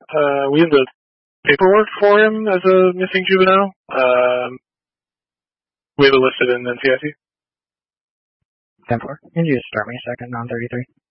We have the paperwork for him as a missing juvenile. We have it listed in NCIC. 10-4. Can you just start me a second on 33?